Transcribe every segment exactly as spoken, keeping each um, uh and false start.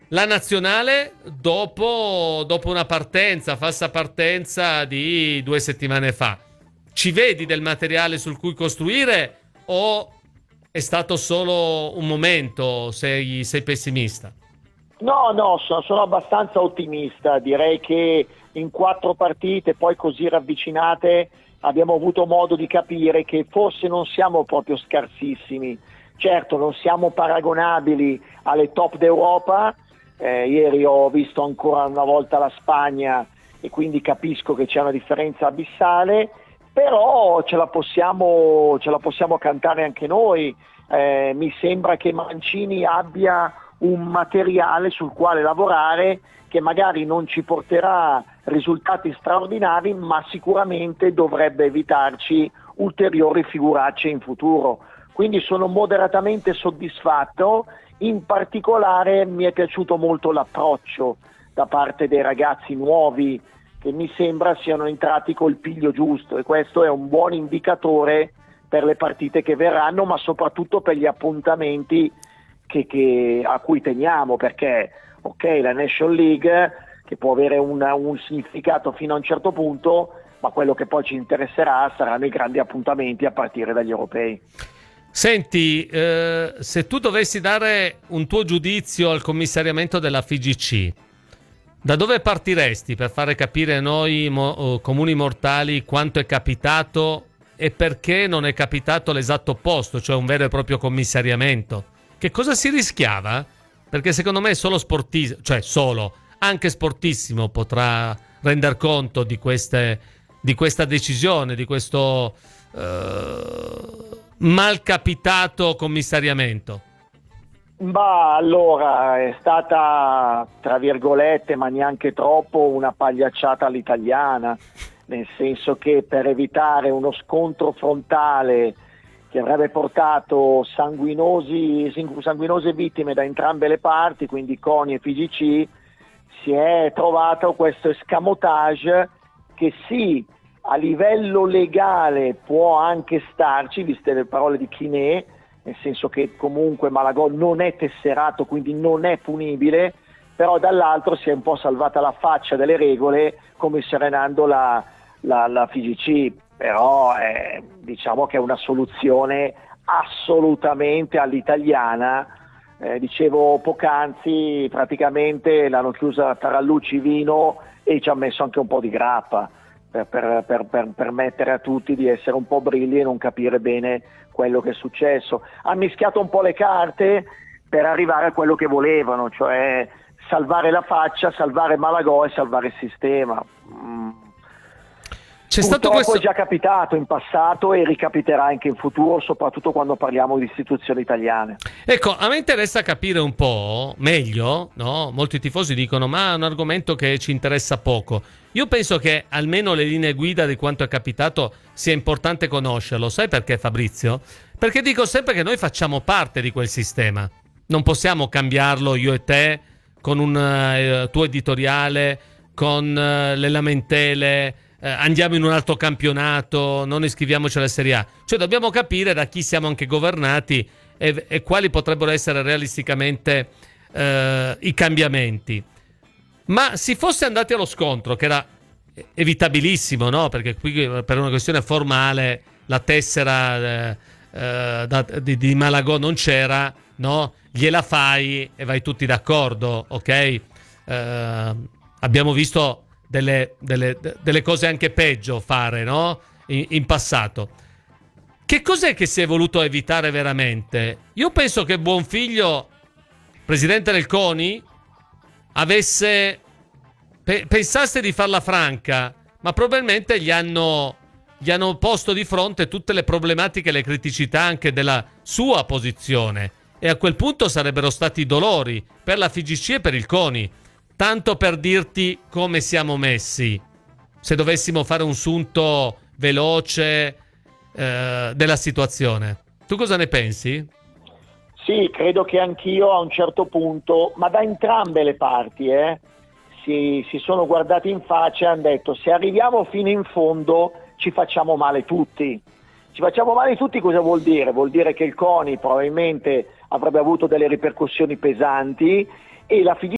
la nazionale dopo, dopo una partenza, falsa partenza di due settimane fa. Ci vedi del materiale sul cui costruire o è stato solo un momento? Sei, sei pessimista? No, no, sono, sono abbastanza ottimista. Direi che in quattro partite poi così ravvicinate abbiamo avuto modo di capire che forse non siamo proprio scarsissimi. Certo, non siamo paragonabili alle top d'Europa. Eh, ieri ho visto ancora una volta la Spagna e quindi capisco che c'è una differenza abissale, però ce la possiamo, ce la possiamo cantare anche noi. Eh, mi sembra che Mancini abbia un materiale sul quale lavorare che magari non ci porterà risultati straordinari, ma sicuramente dovrebbe evitarci ulteriori figuracce in futuro. Quindi sono moderatamente soddisfatto. In particolare mi è piaciuto molto l'approccio da parte dei ragazzi nuovi, che mi sembra siano entrati col piglio giusto, e questo è un buon indicatore per le partite che verranno, ma soprattutto per gli appuntamenti che, che, a cui teniamo, perché ok, la National League che può avere una, un significato fino a un certo punto, ma quello che poi ci interesserà saranno i grandi appuntamenti a partire dagli europei. Senti, eh, se tu dovessi dare un tuo giudizio al commissariamento della F I G C, da dove partiresti per fare capire a noi mo- comuni mortali quanto è capitato e perché non è capitato l'esatto opposto, cioè un vero e proprio commissariamento? Che cosa si rischiava? Perché secondo me solo sportissimo, cioè solo, anche sportissimo potrà render conto di queste, di questa decisione, di questo uh, malcapitato commissariamento. Bah, allora, è stata, tra virgolette, ma neanche troppo, una pagliacciata all'italiana, nel senso che per evitare uno scontro frontale che avrebbe portato sanguinosi, sanguinose vittime da entrambe le parti, quindi CONI e F I G C, si è trovato questo escamotage che sì, a livello legale può anche starci, viste le parole di Chiné, nel senso che comunque Malagò non è tesserato, quindi non è punibile, però dall'altro si è un po' salvata la faccia delle regole commissariando la, la, la F I G C, però eh, diciamo che è una soluzione assolutamente all'italiana. Eh, dicevo poc'anzi, praticamente l'hanno chiusa Tarallucci Vino e ci ha messo anche un po' di grappa per, per, per, per permettere a tutti di essere un po' brilli e non capire bene quello che è successo. Ha mischiato un po' le carte per arrivare a quello che volevano, cioè salvare la faccia, salvare Malagò e salvare il sistema. Mm. C'è Purtroppo stato questo... è già capitato in passato e ricapiterà anche in futuro, soprattutto quando parliamo di istituzioni italiane. Ecco, a me interessa capire un po' meglio, no? Molti tifosi dicono ma è un argomento che ci interessa poco. Io penso che almeno le linee guida di quanto è capitato sia importante conoscerlo. Sai perché, Fabrizio? Perché dico sempre che noi facciamo parte di quel sistema. Non possiamo cambiarlo io e te con un uh, tuo editoriale, con uh, le lamentele, uh, andiamo in un altro campionato, non iscriviamoci alla Serie A. Cioè dobbiamo capire da chi siamo anche governati e, e quali potrebbero essere realisticamente uh, i cambiamenti. Ma si fosse andati allo scontro, che era evitabilissimo, no? Perché qui per una questione formale la tessera eh, eh, da, di, di Malagò non c'era, no? Gliela fai e vai tutti d'accordo, ok? Eh, abbiamo visto delle, delle, delle cose anche peggio fare, no? In, in passato. Che cos'è che si è voluto evitare veramente? Io penso che Buonfiglio, presidente del CONI, avesse pe- pensasse di farla franca, ma probabilmente gli hanno gli hanno posto di fronte tutte le problematiche e le criticità anche della sua posizione, e a quel punto sarebbero stati dolori per la F I G C e per il CONI. Tanto per dirti come siamo messi, se dovessimo fare un sunto veloce eh, della situazione. Tu cosa ne pensi? Sì, credo che anch'io a un certo punto, ma da entrambe le parti, eh, si, si sono guardati in faccia e hanno detto: se arriviamo fino in fondo ci facciamo male tutti. Ci facciamo male tutti cosa vuol dire? Vuol dire che il CONI probabilmente avrebbe avuto delle ripercussioni pesanti e la F I G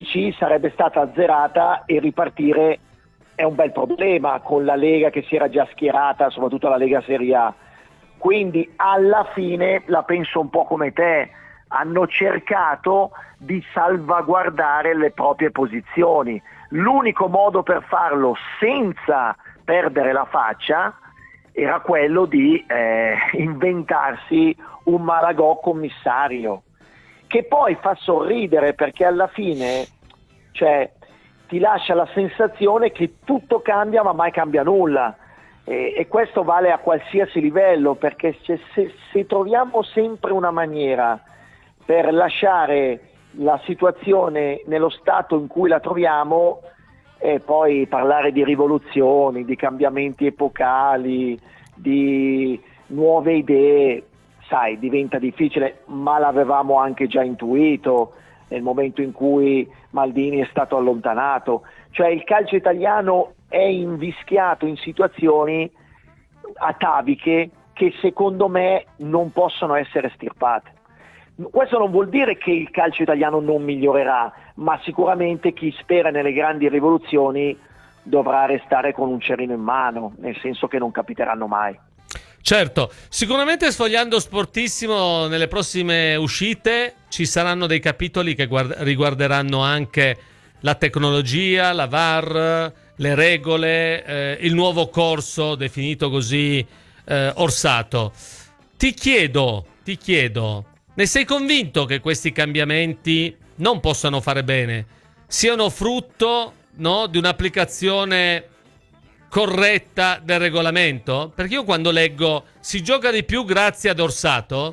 undici sarebbe stata azzerata e ripartire è un bel problema con la Lega che si era già schierata, soprattutto la Lega Serie A. Quindi alla fine la penso un po' come te, hanno cercato di salvaguardare le proprie posizioni. L'unico modo per farlo senza perdere la faccia era quello di eh, inventarsi un Malagò commissario, che poi fa sorridere perché alla fine, cioè, ti lascia la sensazione che tutto cambia ma mai cambia nulla, e, e questo vale a qualsiasi livello, perché se, se, se troviamo sempre una maniera per lasciare la situazione nello stato in cui la troviamo, e poi parlare di rivoluzioni, di cambiamenti epocali, di nuove idee, sai, diventa difficile, ma l'avevamo anche già intuito nel momento in cui Maldini è stato allontanato. Cioè il calcio italiano è invischiato in situazioni ataviche che secondo me non possono essere estirpate. Questo non vuol dire che il calcio italiano non migliorerà, ma sicuramente chi spera nelle grandi rivoluzioni dovrà restare con un cerino in mano, nel senso che non capiteranno mai. Certo, sicuramente Sfogliando Sportissimo nelle prossime uscite ci saranno dei capitoli che guard- riguarderanno anche la tecnologia, la V A R, le regole, eh, il nuovo corso definito così eh, Orsato. Ti chiedo, ti chiedo, ne sei convinto che questi cambiamenti non possano fare bene, siano frutto, no, di un'applicazione corretta del regolamento? Perché io quando leggo si gioca di più grazie ad Orsato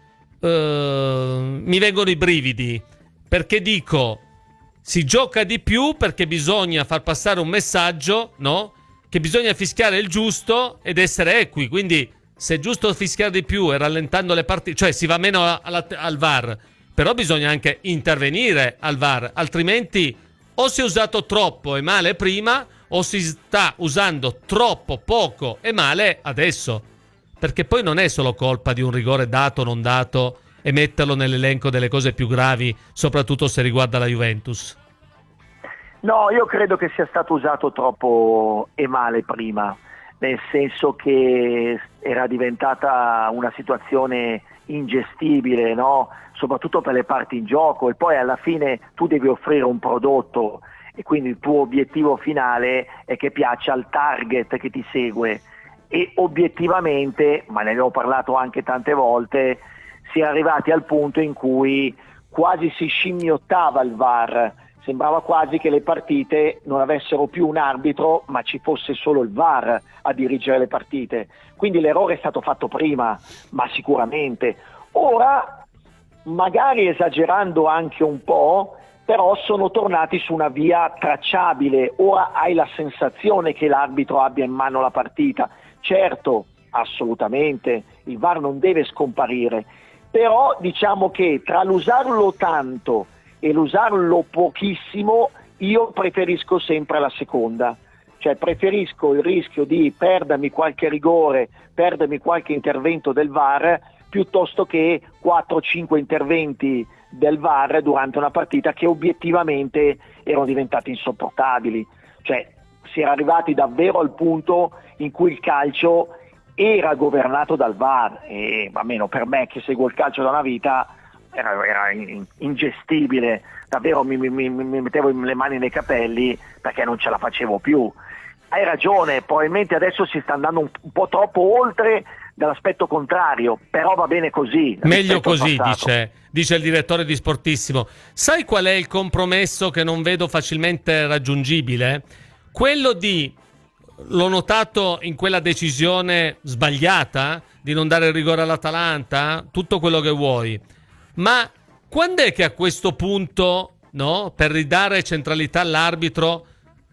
eh, mi vengono i brividi, perché dico si gioca di più perché bisogna far passare un messaggio, no? Che bisogna fischiare il giusto ed essere equi, quindi se è giusto fischiare di più e rallentando le partite, cioè si va meno alla, al V A R, però bisogna anche intervenire al V A R, altrimenti o si è usato troppo e male prima o si sta usando troppo poco e male adesso, perché poi non è solo colpa di un rigore dato o non dato e metterlo nell'elenco delle cose più gravi, soprattutto se riguarda la Juventus. No, io credo che sia stato usato troppo e male prima, nel senso che era diventata una situazione ingestibile, no? Soprattutto per le parti in gioco, e poi alla fine tu devi offrire un prodotto e quindi il tuo obiettivo finale è che piaccia al target che ti segue, e obiettivamente, ma ne abbiamo parlato anche tante volte, si è arrivati al punto in cui quasi si scimmiottava il V A R, sembrava quasi che le partite non avessero più un arbitro ma ci fosse solo il V A R a dirigere le partite, quindi l'errore è stato fatto prima, ma sicuramente ora, magari esagerando anche un po', però sono tornati su una via tracciabile. Ora hai la sensazione che l'arbitro abbia in mano la partita. Certo, assolutamente, il V A R non deve scomparire, però diciamo che tra l'usarlo tanto e l'usarlo pochissimo io preferisco sempre la seconda, cioè preferisco il rischio di perdermi qualche rigore, perdermi qualche intervento del V A R, piuttosto che quattro cinque interventi del V A R durante una partita che obiettivamente erano diventati insopportabili. Cioè si era arrivati davvero al punto in cui il calcio era governato dal V A R, e almeno per me che seguo il calcio da una vita era, era ingestibile, davvero mi, mi, mi mettevo le mani nei capelli perché non ce la facevo più. Hai ragione, probabilmente adesso si sta andando un, un po' troppo oltre dall'aspetto contrario, però va bene così. Meglio così, dice, dice il direttore di Sportissimo. Sai qual è il compromesso che non vedo facilmente raggiungibile? Quello di, l'ho notato in quella decisione sbagliata di non dare il rigore all'Atalanta, tutto quello che vuoi, ma quando è che a questo punto, no, per ridare centralità all'arbitro,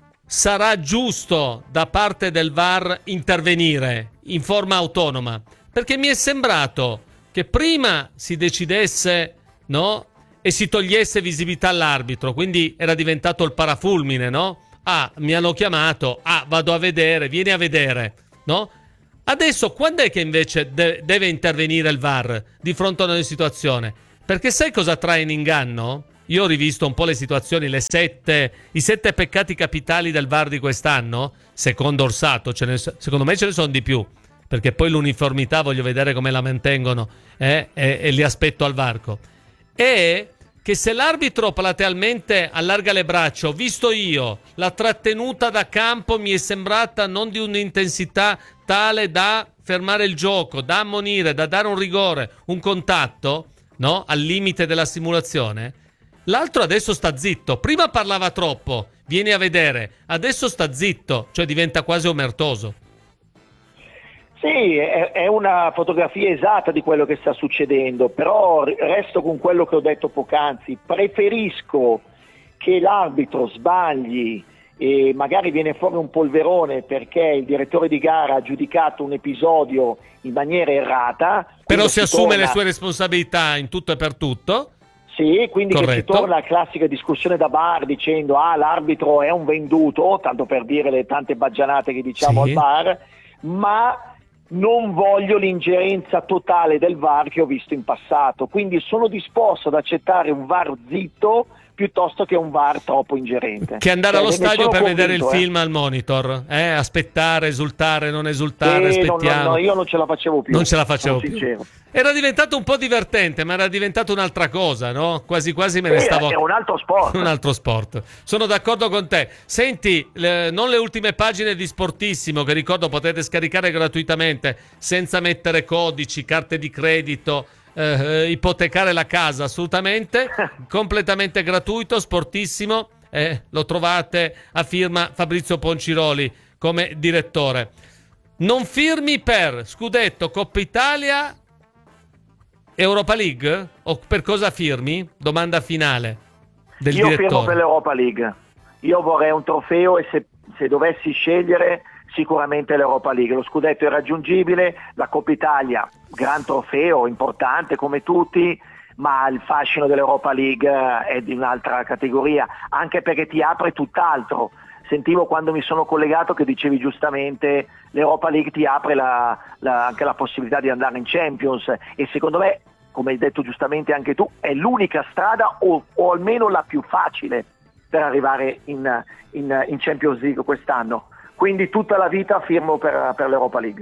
sarà giusto da parte del V A R intervenire in forma autonoma? Perché mi è sembrato che prima si decidesse, no, e si togliesse visibilità all'arbitro, quindi era diventato il parafulmine, no? Ah, mi hanno chiamato, ah, vado a vedere, vieni a vedere, no? Adesso quando è che invece de- deve intervenire il V A R di fronte a una situazione? Perché sai cosa trae in inganno? io ho rivisto un po' le situazioni, le sette, i sette peccati capitali del V A R di quest'anno, secondo Orsato, ce ne, secondo me ce ne sono di più, perché poi l'uniformità voglio vedere come la mantengono eh, e, e li aspetto al varco. E che se l'arbitro platealmente allarga le braccia, ho visto io, la trattenuta da campo mi è sembrata non di un'intensità tale da fermare il gioco, da ammonire, da dare un rigore, un contatto, no? Al limite della simulazione. L'altro adesso sta zitto, prima parlava troppo, vieni a vedere, adesso sta zitto, cioè diventa quasi omertoso. Sì, è, è una fotografia esatta di quello che sta succedendo, però resto con quello che ho detto poc'anzi. Preferisco che l'arbitro sbagli e magari viene fuori un polverone perché il direttore di gara ha giudicato un episodio in maniera errata. Però si assume torna... le sue responsabilità in tutto e per tutto. Sì, quindi Corretto. Che si torna alla classica discussione da bar dicendo ah l'arbitro è un venduto, tanto per dire le tante baggianate che diciamo Sì. al bar, ma non voglio l'ingerenza totale del V A R che ho visto in passato, quindi sono disposto ad accettare un V A R zitto piuttosto che un V A R troppo ingerente. Che andare Cioè, allo ne stadio sono per convinto, vedere il eh. film al monitor, eh? Aspettare, esultare, non esultare, Sì, no, aspettiamo. no, no, io non ce la facevo più. Non ce la facevo sono più. sincero. Era diventato un po' divertente, ma era diventato un'altra cosa, no? Quasi quasi me ne Sì, stavo... era un altro sport. Un altro sport. Sono d'accordo con te. Senti, le, non le ultime pagine di Sportissimo, che ricordo potete scaricare gratuitamente, senza mettere codici, carte di credito, eh, ipotecare la casa, assolutamente, completamente gratuito, Sportissimo, eh, lo trovate a firma Fabrizio Ponciroli come direttore. Non firmi per Scudetto, Coppa Italia, Europa League? O per cosa firmi? Domanda finale del Io direttore. firmo per l'Europa League. Io vorrei un trofeo e se, se dovessi scegliere sicuramente l'Europa League. Lo scudetto è raggiungibile, la Coppa Italia, gran trofeo, importante come tutti, ma il fascino dell'Europa League è di un'altra categoria, anche perché ti apre tutt'altro. Sentivo quando mi sono collegato che dicevi giustamente l'Europa League ti apre la, la, anche la possibilità di andare in Champions e secondo me, come hai detto giustamente anche tu, è l'unica strada o, o almeno la più facile per arrivare in, in, in Champions League quest'anno. Quindi tutta la vita firmo per, per l'Europa League.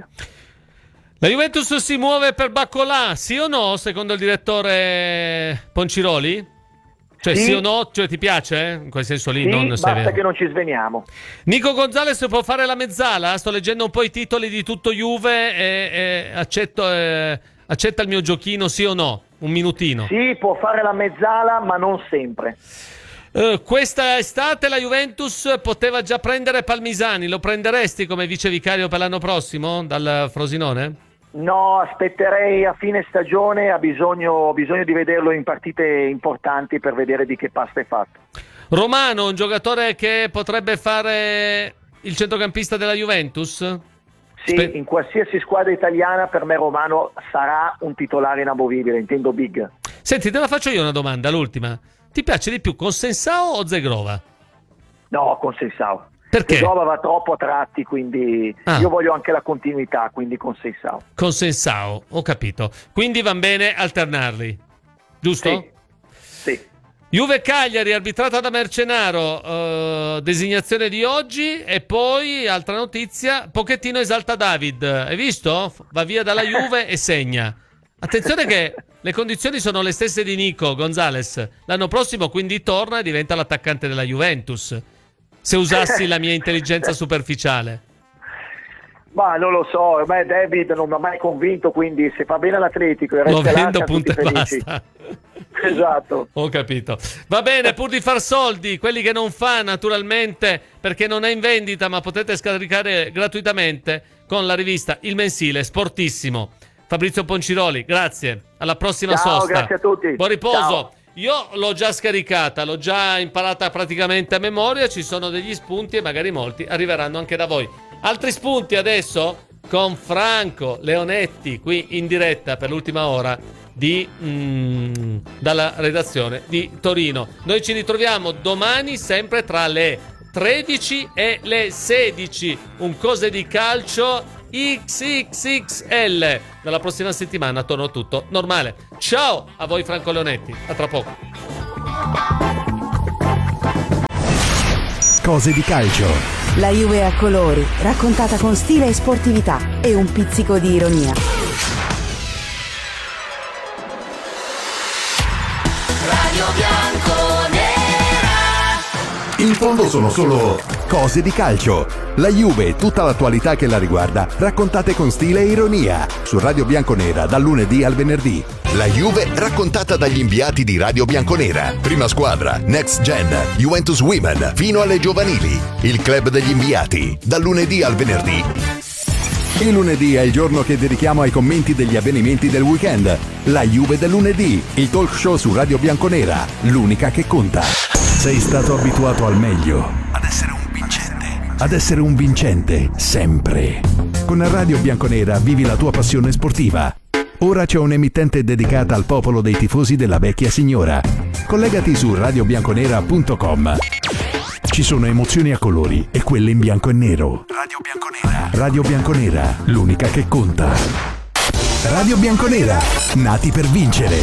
La Juventus si muove per Baccolà, sì o no, secondo il direttore Ponciroli? Cioè sì, sì o no? Cioè ti piace? Eh? In quel senso lì sì, non basta vero. Che non ci sveniamo. Nico Gonzalez può fare la mezzala? Sto leggendo un po' i titoli di tutto Juve e, e accetto, eh, accetta il mio giochino, sì o no? Un minutino. Sì, può fare la mezzala, ma non sempre. Uh, questa estate la Juventus poteva già prendere Palmisani, lo prenderesti come vice vicario per l'anno prossimo dal Frosinone? No, aspetterei a fine stagione, ha bisogno, ho bisogno di vederlo in partite importanti per vedere di che pasta è fatto. Romano, un giocatore che potrebbe fare il centrocampista della Juventus? Sì, Spe- in qualsiasi squadra italiana per me Romano sarà un titolare inamovibile, intendo big. Senti, te la faccio io una domanda, l'ultima. Ti piace di più Consensao o Zegrova? No, Consensao. Perché? Zegrova va troppo a tratti, quindi ah. io voglio anche la continuità, quindi Consensao. Consensao, ho capito. Quindi van bene alternarli, giusto? Sì. sì. Juve Cagliari, arbitrata da Mercenaro, uh, designazione di oggi. E poi, altra notizia, Pochettino esalta David. Hai visto? Va via dalla Juve e segna. Attenzione che le condizioni sono le stesse di Nico Gonzalez. L'anno prossimo quindi torna e diventa l'attaccante della Juventus. Se usassi la mia intelligenza superficiale. Ma non lo so, beh, David non mi ha mai convinto, quindi se fa bene l'Atletico e lo resta vendo, là, punto e felici. basta. Esatto. Ho capito. Va bene, pur di far soldi, quelli che non fa naturalmente perché non è in vendita, ma potete scaricare gratuitamente con la rivista Il Mensile Sportissimo. Fabrizio Ponciroli, grazie. Alla prossima Ciao, sosta. grazie a tutti. Buon riposo. Ciao. Io l'ho già scaricata, l'ho già imparata praticamente a memoria, ci sono degli spunti e magari molti arriveranno anche da voi. Altri spunti adesso con Franco Leonetti qui in diretta per l'ultima ora di mm, dalla redazione di Torino. Noi ci ritroviamo domani sempre tra le tredici e le sedici. Un Cose di Calcio X X X L. Dalla prossima settimana torno tutto normale. Ciao a voi Franco Leonetti, a tra poco. Cose di calcio. La Juve a colori, raccontata con stile e sportività e un pizzico di ironia. Radio Bianconera. In fondo sono solo cose di calcio. La Juve e tutta l'attualità che la riguarda, raccontate con stile e ironia. Su Radio Bianconera dal lunedì al venerdì. La Juve raccontata dagli inviati di Radio Bianconera. Prima squadra, Next Gen, Juventus Women, fino alle giovanili. Il club degli inviati, dal lunedì al venerdì. Il lunedì è il giorno che dedichiamo ai commenti degli avvenimenti del weekend. La Juve del lunedì, il talk show su Radio Bianconera, l'unica che conta. Sei stato abituato al meglio, ad essere un vincente. Ad essere un vincente, sempre. Con Radio Bianconera vivi la tua passione sportiva. Ora c'è un'emittente dedicata al popolo dei tifosi della vecchia signora. Collegati su radio bianconera punto com. Ci sono emozioni a colori e quelle in bianco e nero. Radio Bianconera. Radio Bianconera, l'unica che conta. Radio Bianconera, nati per vincere.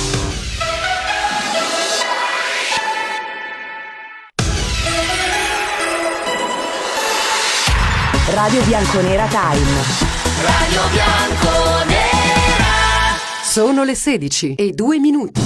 Radio Bianconera Time. Radio Bianconera. Sono le sedici e due minuti.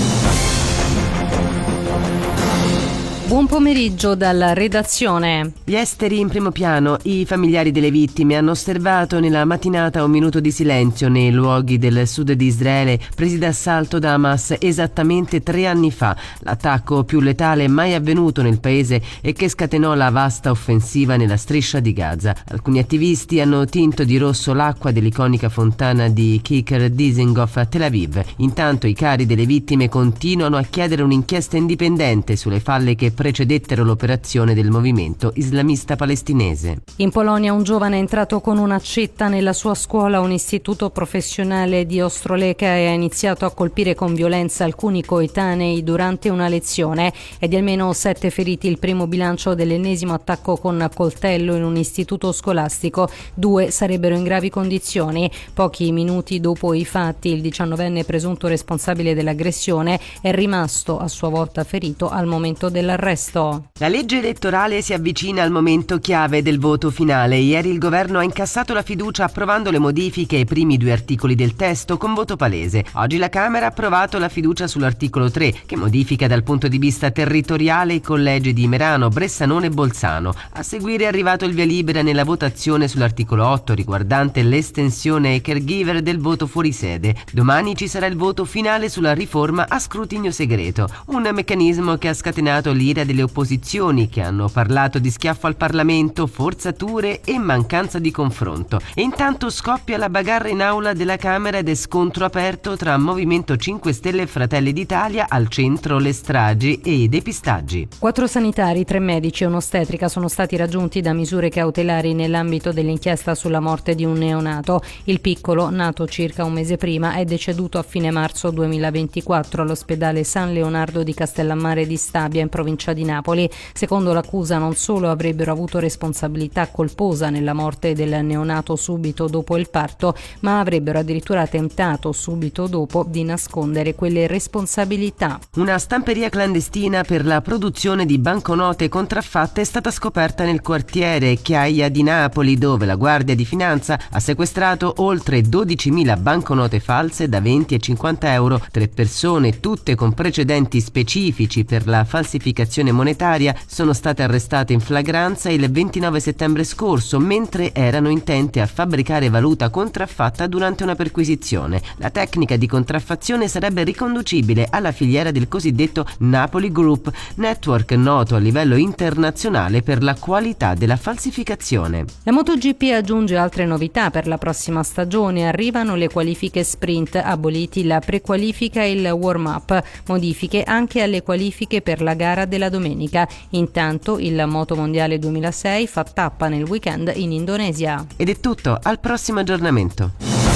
Buon pomeriggio dalla redazione. Gli esteri in primo piano. I familiari delle vittime hanno osservato nella mattinata un minuto di silenzio nei luoghi del sud di Israele presi d'assalto da Hamas esattamente tre anni fa. L'attacco più letale mai avvenuto nel paese e che scatenò la vasta offensiva nella striscia di Gaza. Alcuni attivisti hanno tinto di rosso l'acqua dell'iconica fontana di Kicker Dizengoff a Tel Aviv. Intanto i cari delle vittime continuano a chiedere un'inchiesta indipendente sulle falle che precedettero l'operazione del movimento islamista palestinese. In Polonia un giovane è entrato con un'accetta nella sua scuola, un istituto professionale di Ostrołęka, e ha iniziato a colpire con violenza alcuni coetanei durante una lezione. È di almeno sette feriti il primo bilancio dell'ennesimo attacco con coltello in un istituto scolastico. Due sarebbero in gravi condizioni. Pochi minuti dopo i fatti, il diciannovenne presunto responsabile dell'aggressione è rimasto a sua volta ferito al momento dell'arresto. La legge elettorale si avvicina al momento chiave del voto finale. Ieri il governo ha incassato la fiducia approvando le modifiche ai primi due articoli del testo con voto palese. Oggi la Camera ha approvato la fiducia sull'articolo tre, che modifica dal punto di vista territoriale i collegi di Merano, Bressanone e Bolzano. A seguire è arrivato il via libera nella votazione sull'articolo otto, riguardante l'estensione ai caregiver del voto fuori sede. Domani ci sarà il voto finale sulla riforma a scrutinio segreto, un meccanismo che ha scatenato l'ira delle opposizioni, che hanno parlato di schiaffo al Parlamento, forzature e mancanza di confronto. E intanto scoppia la bagarre in aula della Camera ed è scontro aperto tra Movimento cinque Stelle e Fratelli d'Italia, al centro le stragi e i depistaggi. Quattro sanitari, tre medici e un'ostetrica sono stati raggiunti da misure cautelari nell'ambito dell'inchiesta sulla morte di un neonato. Il piccolo, nato circa un mese prima, è deceduto a fine marzo duemilaventiquattro all'ospedale San Leonardo di Castellammare di Stabia, in provincia di Napoli. Secondo l'accusa non solo avrebbero avuto responsabilità colposa nella morte del neonato subito dopo il parto, ma avrebbero addirittura tentato subito dopo di nascondere quelle responsabilità. Una stamperia clandestina per la produzione di banconote contraffatte è stata scoperta nel quartiere Chiaia di Napoli, dove la Guardia di Finanza ha sequestrato oltre dodicimila banconote false da venti e cinquanta euro. Tre persone, tutte con precedenti specifici per la falsificazione monetaria, sono state arrestate in flagranza il ventinove settembre scorso, mentre erano intente a fabbricare valuta contraffatta durante una perquisizione. La tecnica di contraffazione sarebbe riconducibile alla filiera del cosiddetto Napoli Group, network noto a livello internazionale per la qualità della falsificazione. La MotoGP aggiunge altre novità per la prossima stagione. Arrivano le qualifiche sprint, aboliti la prequalifica e il warm-up, modifiche anche alle qualifiche per la gara della domenica. Intanto il Moto Mondiale duemilasei fa tappa nel weekend in Indonesia. Ed è tutto, al prossimo aggiornamento.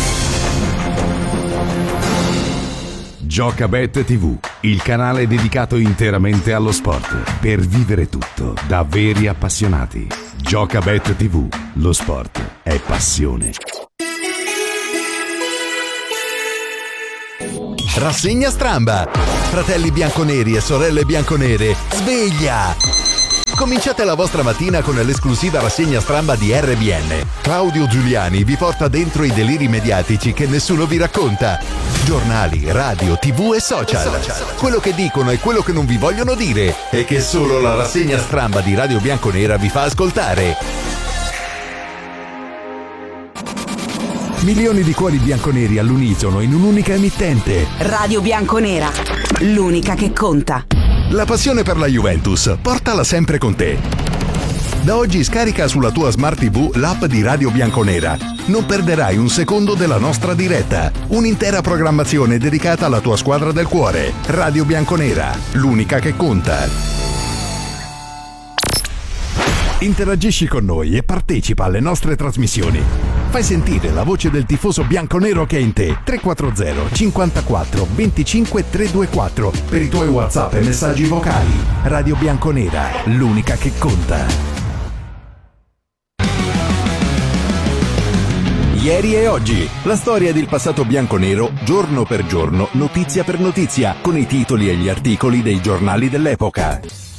Giocabet tivù, il canale dedicato interamente allo sport, per vivere tutto da veri appassionati. Giocabet tivù, lo sport è passione. Rassegna Stramba. Fratelli bianconeri e sorelle bianconere, sveglia! Cominciate la vostra mattina con l'esclusiva rassegna Stramba di R B N. Claudio Giuliani vi porta dentro i deliri mediatici che nessuno vi racconta. Giornali, radio, tv e social. Quello che dicono e quello che non vi vogliono dire e che solo la rassegna Stramba di Radio Bianconera vi fa ascoltare. Milioni di cuori bianconeri all'unisono in un'unica emittente. Radio Bianconera, l'unica che conta. La passione per la Juventus, portala sempre con te. Da oggi scarica sulla tua Smart tivù l'app di Radio Bianconera. Non perderai un secondo della nostra diretta. Un'intera programmazione dedicata alla tua squadra del cuore. Radio Bianconera, l'unica che conta. Interagisci con noi e partecipa alle nostre trasmissioni. Fai sentire la voce del tifoso bianconero che è in te. tre quattro zero cinquantaquattro venticinque trecentoventiquattro per i tuoi WhatsApp e messaggi vocali. Radio Bianconera, l'unica che conta. Ieri e oggi, la storia del passato bianconero, giorno per giorno, notizia per notizia, con i titoli e gli articoli dei giornali dell'epoca.